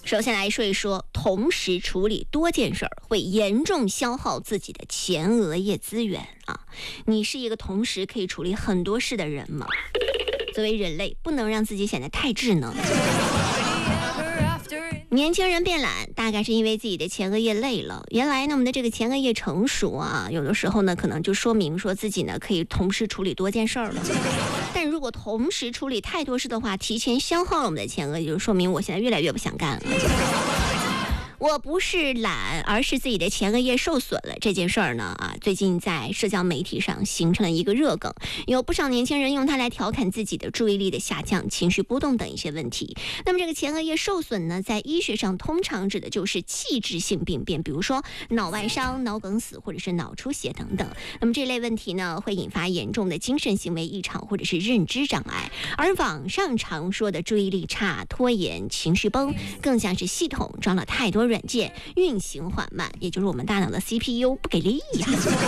首先来说一说，同时处理多件事儿会严重消耗自己的前额叶资源啊！你是一个同时可以处理很多事的人吗？作为人类，不能让自己显得太智能。年轻人变懒，大概是因为自己的前额叶累了。原来呢，我们的这个前额叶成熟啊，有的时候呢，可能就说明说自己呢可以同时处理多件事儿了。但如果同时处理太多事的话，提前消耗了我们的前额，也就说明我现在越来越不想干了。我不是懒，而是自己的前额叶受损了。这件事儿呢，最近在社交媒体上形成了一个热梗，有不少年轻人用它来调侃自己的注意力的下降、情绪波动等一些问题。那么这个前额叶受损呢，在医学上通常指的就是器质性病变，比如说脑外伤、脑梗死或者是脑出血等等。那么这类问题呢，会引发严重的精神行为异常或者是认知障碍。而网上常说的注意力差、拖延、情绪崩，更像是系统装了太多软件，运行缓慢，也就是我们大脑的 CPU 不给力呀。